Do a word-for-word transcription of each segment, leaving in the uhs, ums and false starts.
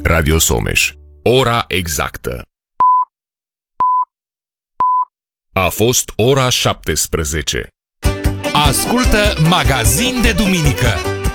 Radio Someș. Ora exactă. A fost ora șaptesprezece. Ascultă Magazin de Duminică.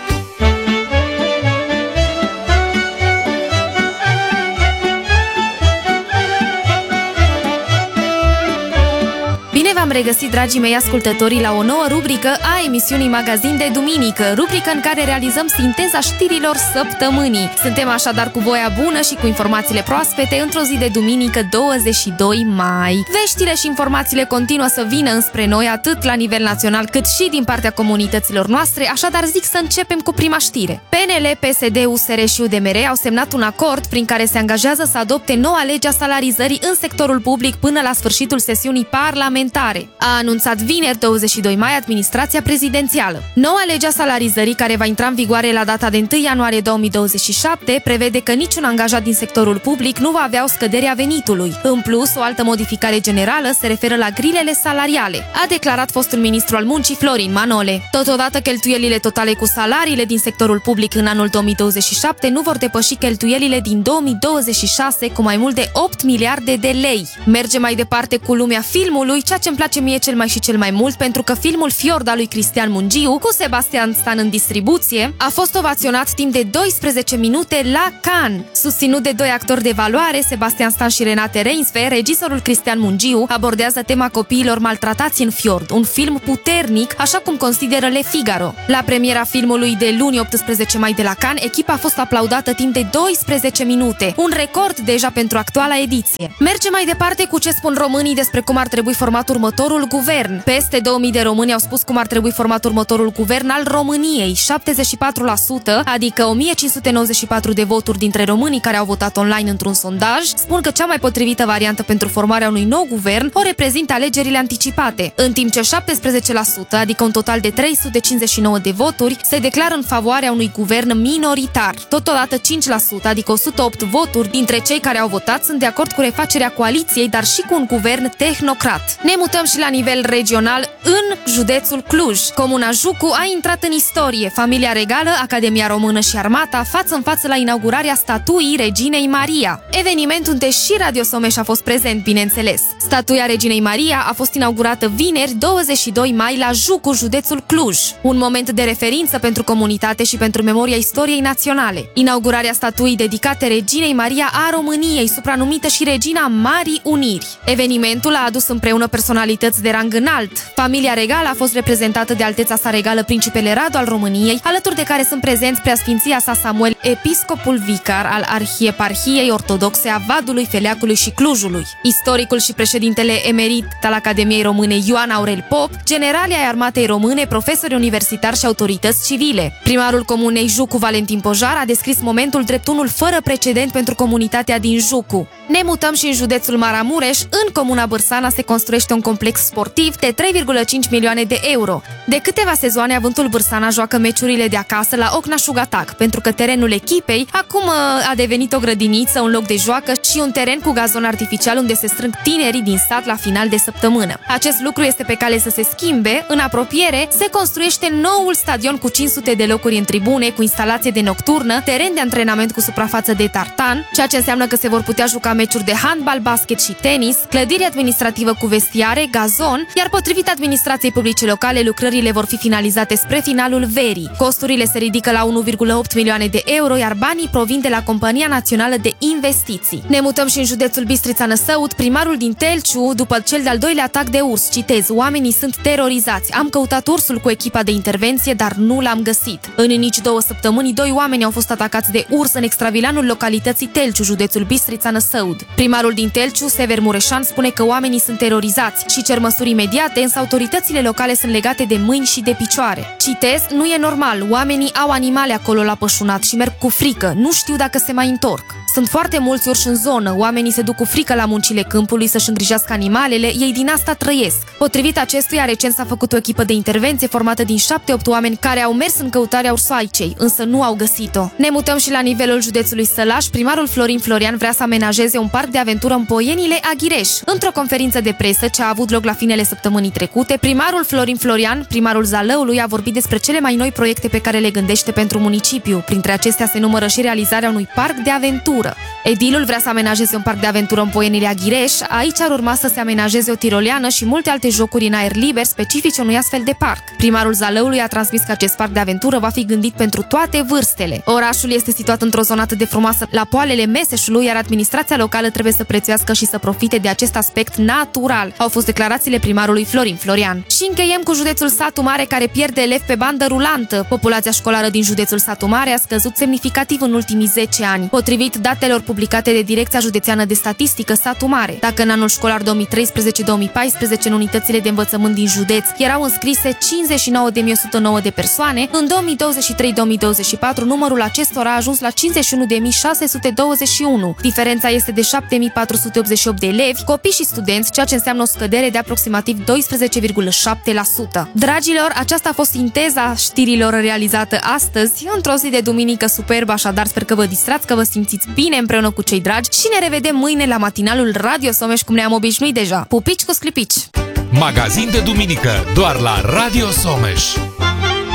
Bine v-am regăsit, dragii mei ascultători, la o nouă rubrică a emisiunii Magazin de Duminică, rubrică în care realizăm sinteza știrilor săptămânii. Suntem așadar cu voia bună și cu informațiile proaspete într-o zi de duminică, douăzeci și doi mai. Veștile și informațiile continuă să vină înspre noi, atât la nivel național cât și din partea comunităților noastre, așadar zic să începem cu prima știre. P N L, P S D, U S R și U D M R au semnat un acord prin care se angajează să adopte noua lege a salarizării în sectorul public până la sfârșitul sesiunii parlamentare. A anunțat vineri, douăzeci și doi mai, administrația prezidențială. Noua lege a salarizării, care va intra în vigoare la data de întâi ianuarie două mii douăzeci și șapte, prevede că niciun angajat din sectorul public nu va avea o scădere a venitului. În plus, o altă modificare generală se referă la grilele salariale, a declarat fostul ministru al muncii Florin Manole. Totodată, cheltuielile totale cu salariile din sectorul public în anul două mii douăzeci și șapte nu vor depăși cheltuielile din două mii douăzeci și șase cu mai mult de opt miliarde de lei. Merge mai departe cu lumea filmului, ceea ce îmi place mie cel mai și cel mai mult, pentru că filmul Fjord al lui Cristian Mungiu, cu Sebastian Stan în distribuție, a fost ovaționat timp de doisprezece minute la Cannes. Susținut de doi actori de valoare, Sebastian Stan și Renate Reinsve, regizorul Cristian Mungiu abordează tema copiilor maltratați în Fjord, un film puternic, așa cum consideră Le Figaro. La premiera filmului de luni optsprezece mai de la Cannes, echipa a fost aplaudată timp de doisprezece minute, un record deja pentru actuala ediție. Merge mai departe cu ce spun românii despre cum ar trebui format următorul guvern. Peste două mii de români au spus cum ar trebui format următorul guvern al României. șaptezeci și patru la sută, adică o mie cinci sute nouăzeci și patru de voturi dintre românii care au votat online într-un sondaj, spun că cea mai potrivită variantă pentru formarea unui nou guvern o reprezintă alegerile anticipate, în timp ce șaptesprezece la sută, adică un total de trei sute cincizeci și nouă de voturi, se declară în favoarea unui guvern minoritar. Totodată cinci la sută, adică o sută opt voturi dintre cei care au votat, sunt de acord cu refacerea coaliției, dar și cu un guvern tehnocrat. Ne mutăm și la nivel regional în județul Cluj. Comuna Jucu a intrat în istorie. Familia regală, Academia Română și Armata față în față la inaugurarea statuii Reginei Maria. Eveniment unde și Radio Someș a fost prezent, bineînțeles. Statuia Reginei Maria a fost inaugurată vineri, douăzeci și doi mai, la Jucu, județul Cluj. Un moment de referință pentru comunitate și pentru memoria istoriei naționale. Inaugurarea statuii dedicate Reginei Maria a României, supranumită și Regina Marii Uniri. Evenimentul a adus împreună personalități de rang înalt. Familia regală a fost reprezentată de Alteța sa regală Principele Radu al României, alături de care sunt prezenți Preasfinția sa Samuel, episcopul vicar al Arhieparhiei Ortodoxe a Vadului, Feleacului și Clujului, istoricul și președintele emerit al Academiei Române Ioan Aurel Pop, generalii ai Armatei Române, profesori universitari și autorități civile. Primarul comunei Jucu, Valentin Pojar, a descris momentul drept unul fără precedent pentru comunitatea din Jucu. Ne mutăm și în județul Maramureș. În comuna Bârsana se construiește un complex sportiv de trei virgulă cinci milioane de euro. De câteva sezoane, Avântul Bârsana joacă meciurile de acasă la Ocna Șugatac, pentru că terenul echipei acum a devenit o grădiniță, un loc de joacă și un teren cu gazon artificial unde se strâng tinerii din sat la final de săptămână. Acest lucru este pe cale să se schimbe. În apropiere se construiește noul stadion cu cinci sute de locuri în tribune, cu instalație de nocturnă, teren de antrenament cu suprafață de tartan, ceea ce înseamnă că se vor putea juca meciuri de handbal, basket și tenis, clădire administrativă cu vestiare, gazon, iar potrivit administrației publice locale, lucrările vor fi finalizate spre finalul verii. Costurile se ridică la unu virgulă opt milioane de euro, iar banii provin de la Compania Națională de Investiții. Ne mutăm și în județul Bistrița-Năsăud. Primarul din Telciu, după cel de-al doilea atac de urs, citez, oamenii sunt terorizați. Am căutat ursul cu echipa de intervenție, dar nu l-am găsit. În nici două săptămâni, doi oameni au fost atacați de urs în extravilanul localității Telciu, județul Bistrița-Năsăud. Primarul din Telciu, Sever Mureșan, spune că oamenii sunt terorizați și cer măsuri imediate, însă autoritățile locale sunt legate de mâini și de picioare. Citez, nu e normal, oamenii au animale acolo la pășunat și merg cu frică, nu știu dacă se mai întorc. Sunt foarte mulți urși în zonă, oamenii se duc cu frică la muncile câmpului să-și îngrijească animalele, ei din asta trăiesc. Potrivit acestuia, recent s-a făcut o echipă de intervenție formată din șapte opt oameni care au mers în căutarea ursoaicei, însă nu au găsit-o. Ne mutăm și la nivelul județului Sălaș. Primarul Florin Florian vrea să amenajeze un parc de aventură în Poienile Aghireș. Într-o conferință de presă ce a avut loc la finele săptămânii trecute, primarul Florin Florian, primarul Zalăului, a vorbit despre cele mai noi proiecte pe care le gândește pentru municipiu. Printre acestea se numără și realizarea unui parc de aventură. aventură. Edilul vrea să amenajeze un parc de aventură în Poienile Aghireș, aici ar urma să se amenajeze o tiroliană și multe alte jocuri în aer liber specifice unui astfel de parc. Primarul Zalăului a transmis că acest parc de aventură va fi gândit pentru toate vârstele. Orașul este situat într-o zonă atât de frumoasă la poalele Meseșului, iar administrația locală trebuie să prețuiască și să profite de acest aspect natural, au fost declarațiile primarului Florin Florian. Și încheiem cu județul Satu Mare, care pierde elevi pe bandă rulantă. Populația școlară din județul Satu Mare a scăzut semnificativ în ultimii zece ani, potrivit datelor publicate de Direcția Județeană de Statistică Satu Mare. Dacă în anul școlar două mii treisprezece două mii paisprezece în unitățile de învățământ din județ erau înscrise cincizeci și nouă de mii o sută nouă de persoane, în două mii douăzeci și trei două mii douăzeci și patru numărul acestora a ajuns la cincizeci și unu de mii șase sute douăzeci și unu. Diferența este de șapte mii patru sute optzeci și opt de elevi, copii și studenți, ceea ce înseamnă o scădere de aproximativ doisprezece virgulă șapte la sută. Dragilor, aceasta a fost sinteza știrilor realizată astăzi, într-o zi de duminică superbă, așadar sper că vă distrați, că vă simțiți bine împreună cu cei dragi și ne revedem mâine la matinalul Radio Someș, cum ne-am obișnuit deja. Pupici cu sclipici! Magazin de duminică, doar la Radio Someș.